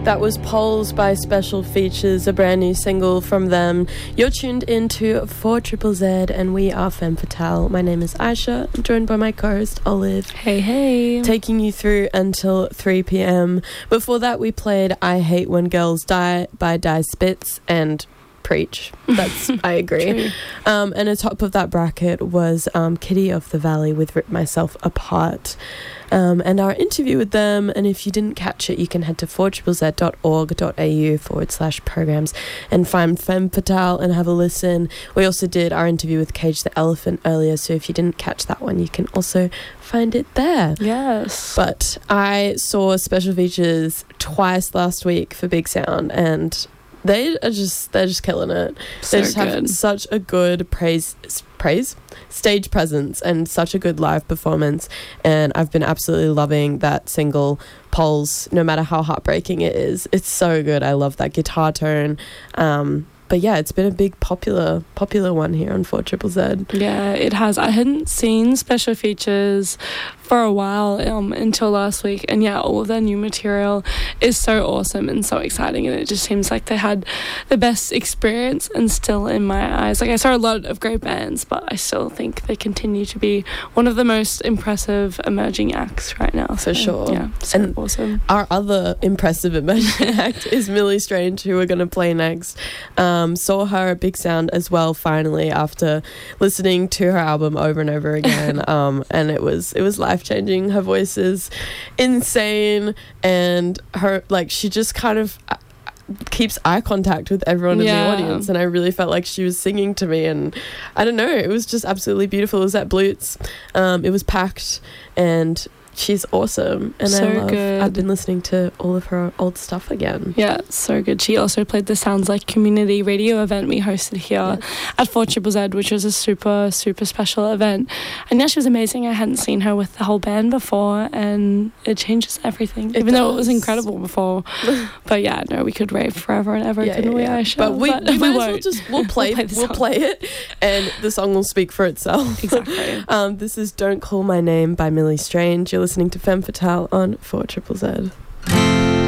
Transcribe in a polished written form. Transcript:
That was Poles by Special Features, a brand new single from them. You're tuned into 4ZZZ and we are Femme Fatale. My name is Aisha. I'm joined by my co-host Olive. Hey, hey. Taking you through until 3 p.m. Before that, we played I Hate When Girls Die by Die Spitz and Preach. That's, I agree. And atop of that bracket was Kitty of the Valley with Rip Myself Apart. And our interview with them, and if you didn't catch it, you can head to 4ZZZ.org.au/programs and find Femme Fatale and have a listen. We also did our interview with Cage the Elephant earlier, so if you didn't catch that one, you can also find it there. Yes. But I saw Special Features twice last week for Big Sound, and they're just killing it. They just have such a good stage presence and such a good live performance, and I've been absolutely loving that single Poles, no matter how heartbreaking it is. It's so good. I love that guitar tone. But yeah, it's been a big popular one here on 4ZZZ. Yeah, it has. I hadn't seen Special Features for a while until last week, and yeah, all of their new material is so awesome and so exciting, and it just seems like they had the best experience. And still, in my eyes, like, I saw a lot of great bands, but I still think they continue to be one of the most impressive emerging acts right now. For sure. Yeah, so and awesome. Our other impressive emerging act is Millie Strange, who we're going to play next. Saw her at Big Sound as well, finally, after listening to her album over and over again. And it was life-changing. Her voice is insane, and her, like, she just kind of keeps eye contact with everyone in the audience, and I really felt like she was singing to me, and I don't know, it was just absolutely beautiful. It was at Blutz. It was packed, and she's awesome, and so good. I've been listening to all of her old stuff again. Yeah, so good. She also played the Sounds Like community radio event we hosted here at 4ZZZ, which was a super, super special event. And yeah, she was amazing. I hadn't seen her with the whole band before, and it changes everything, even though it was incredible before. But yeah, no, we could rave forever and ever, couldn't we, Aisha? But we might as well we'll play it, and the song will speak for itself. Exactly. This is Don't Call My Name by Millie Strange. You're listening to Femme Fatale on 4ZZZ.